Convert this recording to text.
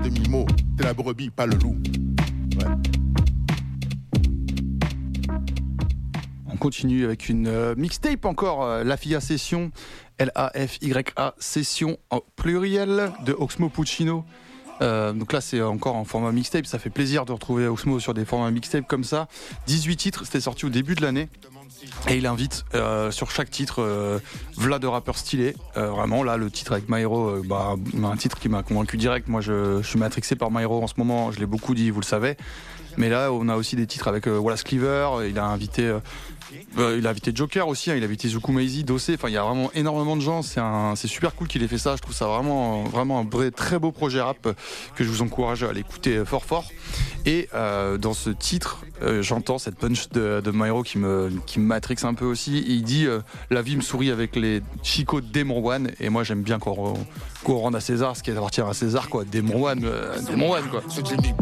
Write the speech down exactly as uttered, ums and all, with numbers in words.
demi-mot. T'es la brebis, pas le loup. Ouais. On continue avec une euh, mixtape encore, euh, La Fia Session, L A F Y A Session en pluriel de Oxmo Puccino. Euh, donc là c'est encore en format mixtape, ça fait plaisir de retrouver Oxmo sur des formats mixtape comme ça. dix-huit titres, c'était sorti au début de l'année. Et il invite euh, sur chaque titre euh, v'là de rappeurs stylés. Euh, vraiment là le titre avec Myro, euh, bah, un titre qui m'a convaincu direct. Moi je, je suis matrixé par Myro en ce moment, je l'ai beaucoup dit, vous le savez. Mais là on a aussi des titres avec euh, Wallace Cleaver, il a invité euh, euh, il a invité Joker aussi, hein, il a invité Zuku Maizi, Dossé, enfin il y a vraiment énormément de gens, c'est, un, c'est super cool qu'il ait fait ça, je trouve ça vraiment, vraiment un vrai, très beau projet rap que je vous encourage à l'écouter fort fort. Et euh, dans ce titre, euh, j'entends cette punch de, de Myro qui me, qui me matrixe un peu aussi, et il dit euh, la vie me sourit avec les chicots de Démon One, et moi j'aime bien qu'on, qu'on rende à César ce qui appartient à César, quoi. Démon One, euh, Démon One quoi. Ce Jenny